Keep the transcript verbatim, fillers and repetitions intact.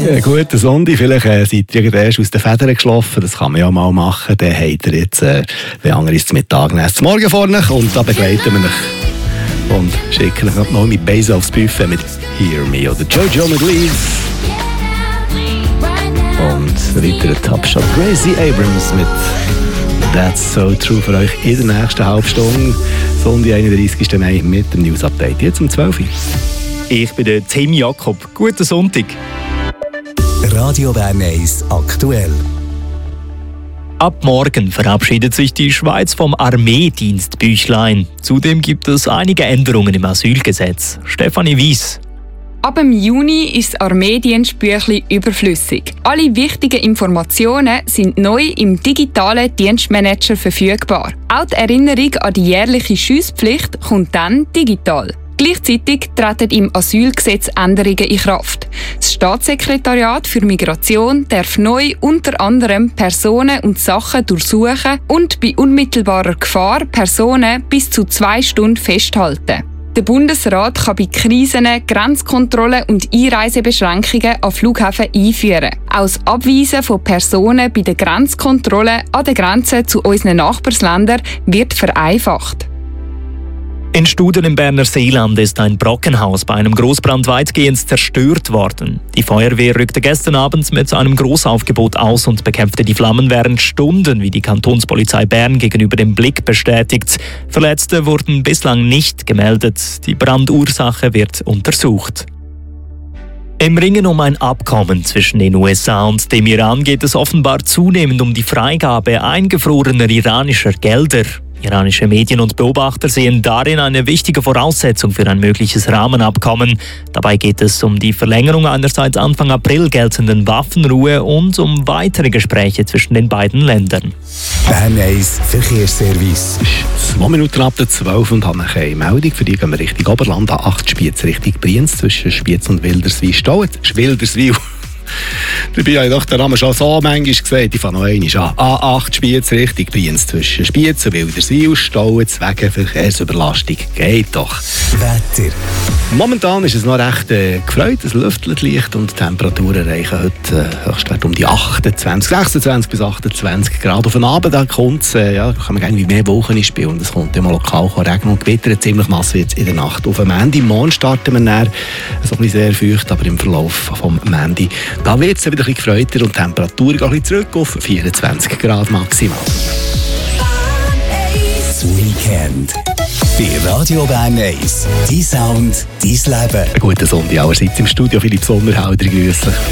Ja, guten Sonntag. Vielleicht äh, seid ihr erst aus den Federn geschlafen. Das kann man ja mal machen. Dann habt ihr jetzt, äh, wenn andere ist zum Mittag, zum Morgen vorne. Und da begleiten wir euch und schicken euch noch mit Bass aufs Buffet mit Hear Me oder Jojo mit Leaves. Und weiter Top Shot Gracie Abrams mit That's So True für euch in der nächsten Halbstunde. Sonntag, einunddreißigsten Mai mit dem News Update. Jetzt um zwölf Uhr. Ich bin der Tim Jakob. Guten Sonntag. Radio Bern eins aktuell. Ab morgen verabschiedet sich die Schweiz vom Armeedienstbüchlein. Zudem gibt es einige Änderungen im Asylgesetz. Stefanie Weiss. Ab dem Juni ist das Armeedienstbüchlein überflüssig. Alle wichtigen Informationen sind neu im digitalen Dienstmanager verfügbar. Auch die Erinnerung an die jährliche Schiesspflicht kommt dann digital. Gleichzeitig treten im Asylgesetz Änderungen in Kraft. Das Staatssekretariat für Migration darf neu unter anderem Personen und Sachen durchsuchen und bei unmittelbarer Gefahr Personen bis zu zwei Stunden festhalten. Der Bundesrat kann bei Krisen Grenzkontrollen und Einreisebeschränkungen an Flughäfen einführen. Auch das Abweisen von Personen bei der Grenzkontrolle an der Grenze zu unseren Nachbarländern wird vereinfacht. In Studen im Berner Seeland ist ein Brockenhaus bei einem Großbrand weitgehend zerstört worden. Die Feuerwehr rückte gestern Abend mit einem Großaufgebot aus und bekämpfte die Flammen während Stunden, wie die Kantonspolizei Bern gegenüber dem Blick bestätigt. Verletzte wurden bislang nicht gemeldet. Die Brandursache wird untersucht. Im Ringen um ein Abkommen zwischen den U S A und dem Iran geht es offenbar zunehmend um die Freigabe eingefrorener iranischer Gelder. Iranische Medien und Beobachter sehen darin eine wichtige Voraussetzung für ein mögliches Rahmenabkommen. Dabei geht es um die Verlängerung einer seit Anfang April geltenden Waffenruhe und um weitere Gespräche zwischen den beiden Ländern. Bern eins Verkehrsservice. zwei Minuten ab der zwölf und habe eine Meldung. Für die gehen wir Richtung Oberland, A acht Spiez Richtung Brienz, zwischen Spiez und Wilderswil. Stauen, Wilderswil. Dabei habe ich doch den Namen schon so manchmal gesagt. Ich fange noch einmal an. A acht Spiez Richtung Brienz zwischen Spiez und Wilderswil. Stauen wegen Verkehrsüberlastung. Geht doch. Wetter. Momentan ist es noch recht äh, gefreut. Es lüftelt leicht und die Temperaturen erreichen heute äh, Höchstwert um die achtundzwanzig, sechsundzwanzig bis achtundzwanzig Grad. Auf den Abend da kommt es, äh, ja, kann man gerne mehr Wochen ins Spiel. Und es kommt immer lokal regnen und gewittern. Ziemlich nass wird es in der Nacht. Auf dem Montag, morgen starten wir näher. So ein bisschen sehr feucht, aber im Verlauf vom Montag da wird es wieder ein bisschen gefreuter und die Temperatur geht ein bisschen zurück auf vierundzwanzig Grad maximal. Das Weekend. Bei Radio Bern eins. Dein Sound, dein Leben. Einen guten Sonntag allerseits im Studio. Philipp Sommerhalder, grüße.